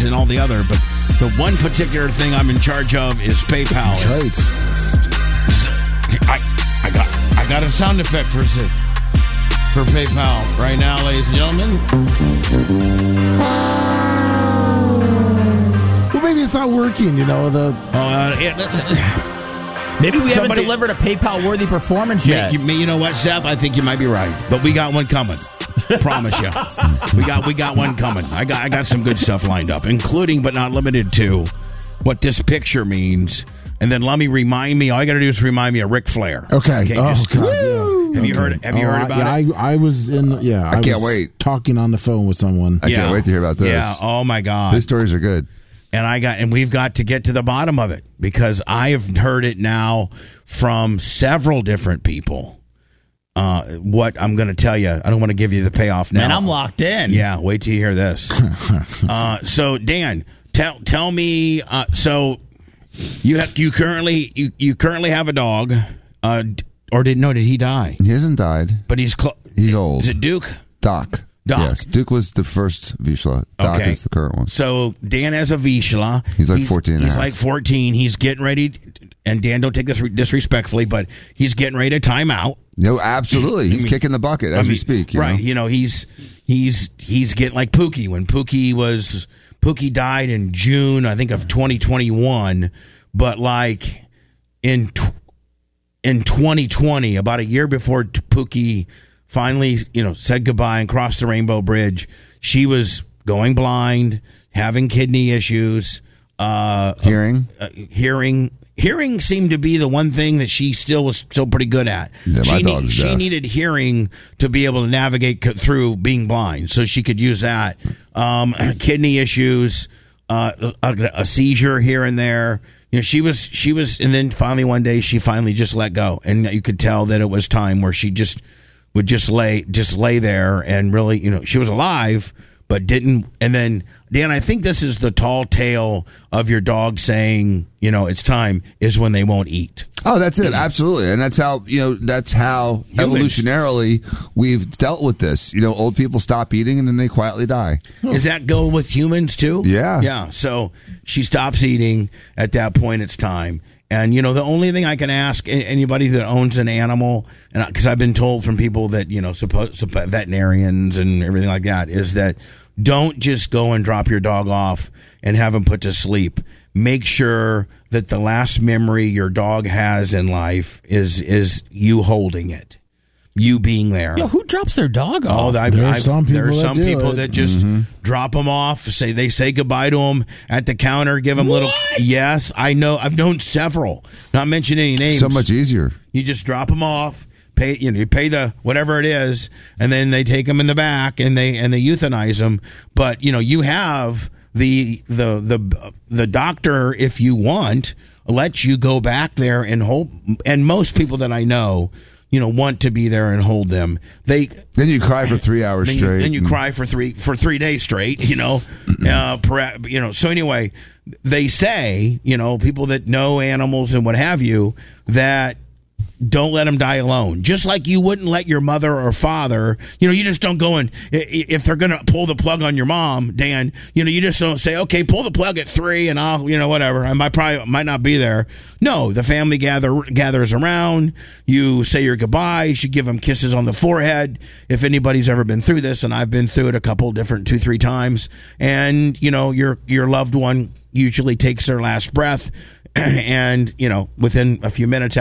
this and all the other, but the one particular thing I'm in charge of is PayPal. Trades. I got a sound effect for PayPal right now, ladies and gentlemen. Well, maybe it's not working, you know. Maybe we haven't delivered a PayPal-worthy performance yet. You know what, Seth? I think you might be right, but we got one coming. Promise you, we got one coming. I got some good stuff lined up, including but not limited to what this picture means. And then let me remind me. All you got to do is remind me of Ric Flair. Okay. God, yeah. Have you heard about it? I was in. Yeah. I can't wait. Talking on the phone with someone. I can't wait to hear about this. Yeah. Oh my God. These stories are good. And we've got to get to the bottom of it because I have heard it now from several different people. What I'm going to tell you, I don't want to give you the payoff now. Man, I'm locked in. Yeah, wait till you hear this. So Dan, tell me. So you currently have a dog, or did he die? He hasn't died, but he's old. Is it Duke? Doc. Yes, Duke was the first Vizsla. Doc is the current one. So Dan has a Vizsla. He's like 14 and a half. He's like 14. He's getting ready, and Dan, don't take this disrespectfully, but he's getting ready to time out. No, absolutely. He's kicking the bucket as we speak. Right. You know, he's getting like Pookie. When Pookie died in June, I think, of 2021, but like in 2020, about a year before Pookie finally, said goodbye and crossed the Rainbow Bridge, she was going blind, having kidney issues, hearing seemed to be the one thing that she was still pretty good at. Yeah, she needed hearing to be able to navigate through being blind, so she could use that. Kidney issues, a seizure here and there. She was, and then finally one day she finally just let go, and you could tell that it was time where she would just lay there and really, she was alive, but didn't. And then, Dan, I think this is the tall tale of your dog saying, it's time, is when they won't eat. Oh, that's it. Absolutely. And that's how, evolutionarily we've dealt with this. Old people stop eating and then they quietly die. Does that go with humans too? Yeah. Yeah. So she stops eating. At that point, it's time. And, the only thing I can ask anybody that owns an animal, and because I've been told from people that, veterinarians and everything like that, is that don't just go and drop your dog off and have him put to sleep. Make sure that the last memory your dog has in life is you holding it. You being there. Who drops their dog off? There are some people that just drop them off. They say goodbye to them at the counter. Give them little. Yes, I know. I've known several. Not mention any names. So much easier. You just drop them off. You pay the whatever it is, and then they take them in the back and they euthanize them. But you have the doctor, if you want, lets you go back there and hold. And most people that I know, want to be there and hold them. Then you cry for 3 hours straight. Then you cry for 3 days straight. So anyway, they say, people that know animals and what have you, that don't let them die alone. Just like you wouldn't let your mother or father, you just don't go and, if they're going to pull the plug on your mom, Dan, you just don't say, okay, pull the plug at 3 and I'll, whatever. I might not be there. No, the family gathers around. You say your goodbyes. You give them kisses on the forehead. If anybody's ever been through this, and I've been through it a couple different 2-3 times, and, your loved one usually takes their last breath and, within a few minutes